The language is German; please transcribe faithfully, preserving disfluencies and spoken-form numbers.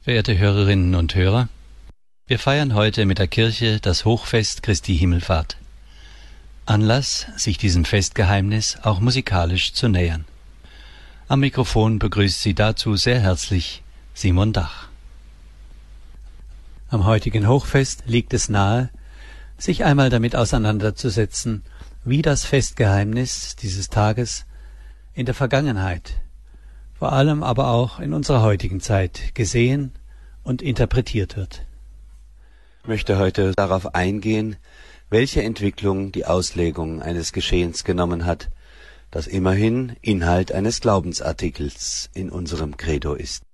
Verehrte Hörerinnen und Hörer, wir feiern heute mit der Kirche das Hochfest Christi Himmelfahrt. Anlass, sich diesem Festgeheimnis auch musikalisch zu nähern. Am Mikrofon begrüßt Sie dazu sehr herzlich Simon Dach. Am heutigen Hochfest liegt es nahe, sich einmal damit auseinanderzusetzen, wie das Festgeheimnis dieses Tages in der Vergangenheit, vor allem aber auch in unserer heutigen Zeit gesehen und interpretiert wird. Ich möchte heute darauf eingehen, welche Entwicklung die Auslegung eines Geschehens genommen hat, das immerhin Inhalt eines Glaubensartikels in unserem Credo ist.